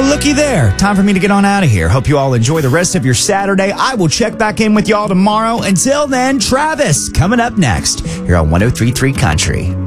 Well, looky there. Time for me to get on out of here. Hope you all enjoy the rest of your Saturday. I will check back in with y'all tomorrow. Until then, Travis coming up next here on 103.3 Country.